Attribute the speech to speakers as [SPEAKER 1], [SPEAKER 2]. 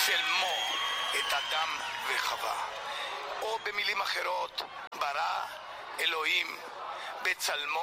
[SPEAKER 1] בצלמו את אדם וחווה. או במילים אחרות, ברא אלוהים בצלמו